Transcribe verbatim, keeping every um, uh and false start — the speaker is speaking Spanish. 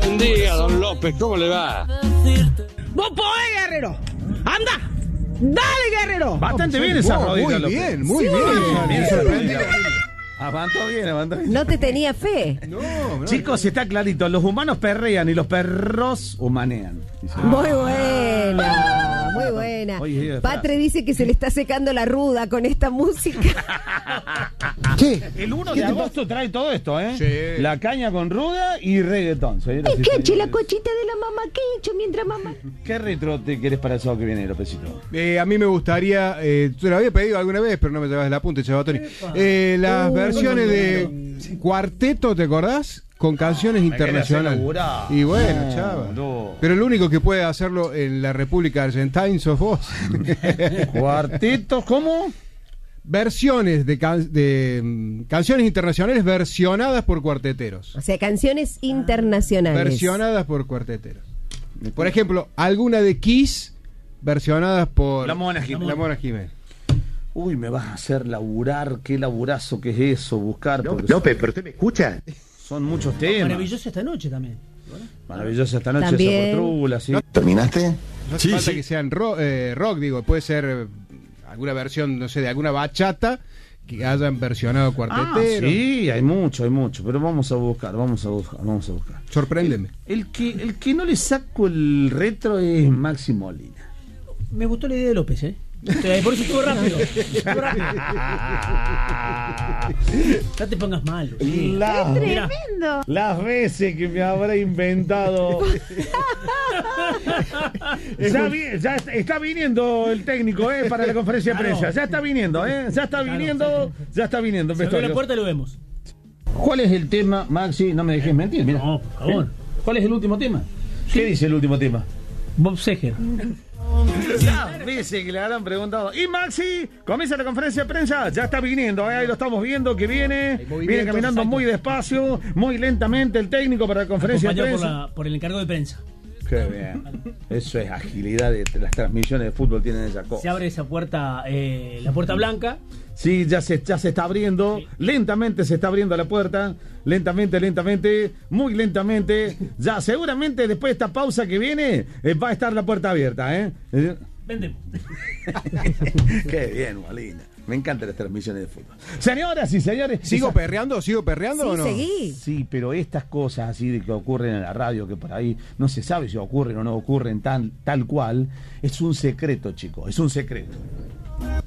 Buen día, don López, ¿cómo le va? ¡Vos podés, Guerrero! ¡Anda! ¡Dale, Guerrero! Bastante bien esa rodilla, Muy bien, López. muy Sí. bien. Bien sorprendido. Ah, Aguantó bien, aguantó bien. No te tenía fe. No, no. Chicos, está clarito, los humanos perrean y los perros humanean. Dice. Muy buena, muy buena. Oye, oye, Patre dice que se le está secando la ruda con esta música. ¿Qué? El uno ¿Qué de te agosto trae todo esto, ¿eh? Sí. La caña con ruda y reggaetón. señoras y Es que eche la señores. cochita de la mamá, ¿qué he hecho mientras mamá? ¿Qué retro te querés para el sábado que viene, Lópezito? Eh, a mí me gustaría, eh, te lo había pedido alguna vez, pero no me llevas la punta, Chabatoni. Eh, las Uh, versiones de cuarteto, ¿te acordás? Con canciones me querés hacer internacionales. laburar. Y bueno, No, chava. no. Pero el único que puede hacerlo en la República Argentina sos vos. ¿Cuartetos cómo? Versiones de, can- de mm, canciones internacionales versionadas por cuarteteros. O sea, canciones internacionales. Versionadas por cuarteteros. Por ejemplo, alguna de Kiss versionadas por La Mona Jiménez. La Mona Jiménez. Uy, me vas a hacer laburar, qué laburazo que es eso, buscar. porque López, pero usted me escucha. Son muchos temas. Maravillosa esta noche también. Maravillosa esta noche, También. esa Trúbula, sí. ¿Terminaste? No hace falta que sean ro- eh, rock, digo, puede ser eh, alguna versión, no sé, de alguna bachata que hayan versionado Ah, cuarteteros. sí, hay mucho, hay mucho, pero vamos a buscar, vamos a buscar, vamos a buscar. Sorpréndeme. El que, el que no le saco el retro es Maxi Molina. Me gustó la idea de López, ¿eh? Estoy- Por eso estuvo rápido. Estuvo rápido. No te pongas mal. sí. La- Mira, las veces que me habrá inventado. ya, vi- ya está, está viniendo el técnico, eh, para la conferencia de Claro. prensa. Ya está viniendo, eh. Ya está Claro, viniendo, ya está viniendo. se abre la vestuarios. puerta y lo vemos. ¿Cuál es el tema, Maxi? No me dejes mentir, mira. No, por favor. ¿Cuál es el último tema? ¿Qué dice el último tema? Bob Seger. Las veces que le habrán preguntado. Y Maxi, comienza la conferencia de prensa. Ya está viniendo, ¿eh? Ahí lo estamos viendo que viene. Viene caminando exacto. muy despacio, muy lentamente el técnico para la conferencia de Acompañado por, prensa. la, por el encargo de prensa. Qué bien. Eso es agilidad de las transmisiones de fútbol, tienen esa Se cosa. abre esa puerta, eh, la puerta blanca. Sí, ya se, ya se está abriendo. Sí. Lentamente se está abriendo la puerta. Lentamente, lentamente, muy lentamente. Ya seguramente después de esta pausa que viene, eh, va a estar la puerta abierta, ¿eh? Eh, Vendemos. Qué bien, Molina. Me encantan las transmisiones de fútbol. Señoras y señores, ¿Sigo esa- perreando? ¿Sigo perreando o Sí, no? seguí. Sí, pero estas cosas así de que ocurren en la radio, que por ahí no se sabe si ocurren o no ocurren tan, tal cual, es un secreto, chicos, es un secreto.